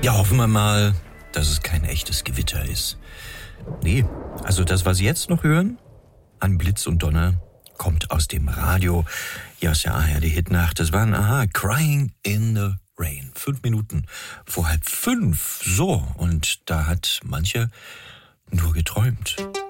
Ja, hoffen wir mal, dass es kein echtes Gewitter ist. Nee, also das, was Sie jetzt noch hören, an Blitz und Donner, kommt aus dem Radio. Ja, aus der ARD-Hitnacht. Das waren, Crying in the Rain. 5 Minuten vor 4:30. So, und da hat mancher nur geträumt.